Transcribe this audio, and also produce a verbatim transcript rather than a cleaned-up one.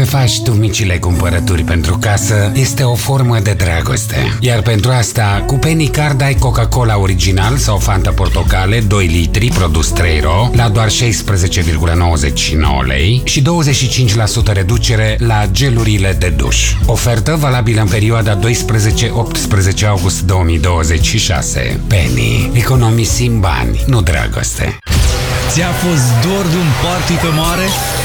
Să faci tu micile cumpărături pentru casă este o formă de dragoste. Iar pentru asta, cu Penny Card ai Coca-Cola original sau Fanta Portocale doi litri, produs trei ro, la doar șaisprezece virgulă nouăzeci și nouă lei și douăzeci și cinci la sută reducere la gelurile de duș. Ofertă valabilă în perioada doisprezece optsprezece august două mii douăzeci și șase. Penny. Economisim bani, nu dragoste. Ți-a fost dor de un party pe mare?